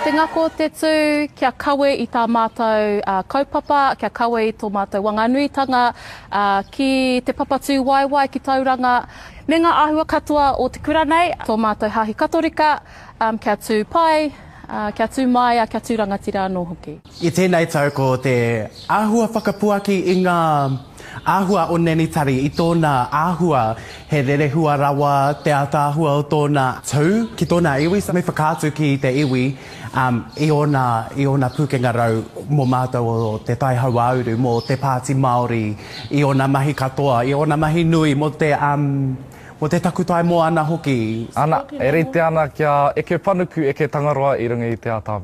te ngako te tū, kia kawe i tā mātou kaupapa, kia kawe i tō mātou wanganuitanga, ki te papatū waiwai ki tauranga, me ngā āhua katoa o te kura nei, tō mātou hāhi katorika, kia tū pai, kia tū mai, kia tū rangatira anō hoki. I tēnei tau ko te āhua whakapuaki i ngā āhua o Nenitari, i tōna āhua he rerehua rawa, te ātāhua o tōna tū, ki tōna iwi, me whakātu ki te iwi, i ona pūkenga rau mō mātou o te tai hauauru, mō te Pāti Māori, i ona mahi katoa, i ona mahi nui, mō te takutai mō ana hoki. Ana, e reite ana kia eke panuku, eke tangaroa i runga i te ātāmi.